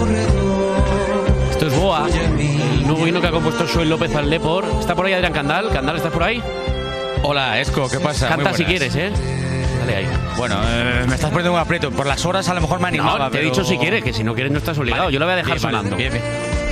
Esto es Boa, el nuevo himno que ha compuesto Joel López al Depor. ¿Está por ahí Adrián Candal? ¿Candal, estás por ahí? Hola, Esco, ¿qué pasa? Canta si quieres, ¿eh? Dale ahí. Bueno, me estás poniendo un aprieto. Por las horas a lo mejor me animaba. No, te he dicho si quieres, que si no quieres no estás obligado. Vale, yo lo voy a dejar bien, vale, sonando. bien, bien.